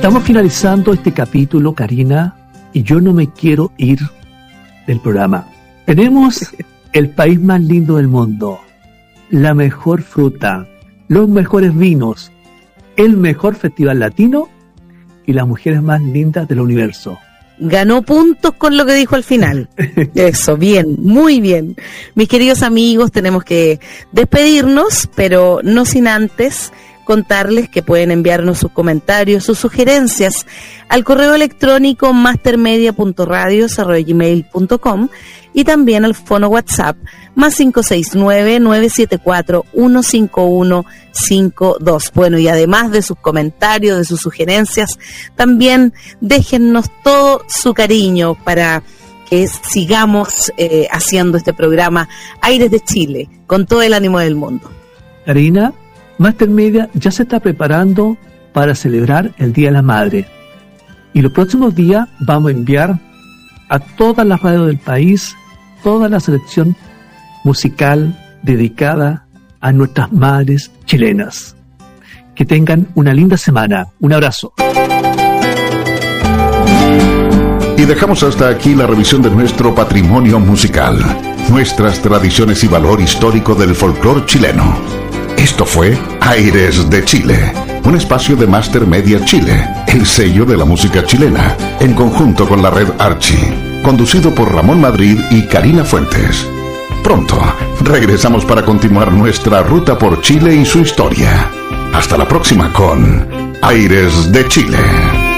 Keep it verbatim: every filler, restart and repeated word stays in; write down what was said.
Estamos finalizando este capítulo, Karina, y yo no me quiero ir del programa. Tenemos el país más lindo del mundo, la mejor fruta, los mejores vinos, el mejor festival latino y las mujeres más lindas del universo. Ganó puntos con lo que dijo al final. Eso, bien, muy bien. Mis queridos amigos, tenemos que despedirnos, pero no sin antes contarles que pueden enviarnos sus comentarios, sus sugerencias al correo electrónico mastermedia punto radios arroba gmail punto com y también al fono WhatsApp más cinco seis nueve, nueve siete cuatro, uno cinco uno cinco dos. Bueno, y además de sus comentarios, de sus sugerencias, también déjennos todo su cariño para que sigamos eh, haciendo este programa Aires de Chile con todo el ánimo del mundo. Karina, Master Media ya se está preparando para celebrar el Día de la Madre. Y los próximos días vamos a enviar a todas las radios del país toda la selección musical dedicada a nuestras madres chilenas. Que tengan una linda semana. Un abrazo. Y dejamos hasta aquí la revisión de nuestro patrimonio musical, nuestras tradiciones y valor histórico del folclore chileno. Esto fue Aires de Chile, un espacio de Master Media Chile, el sello de la música chilena, en conjunto con la red Archie, conducido por Ramón Madrid y Karina Fuentes. Pronto regresamos para continuar nuestra ruta por Chile y su historia. Hasta la próxima con Aires de Chile.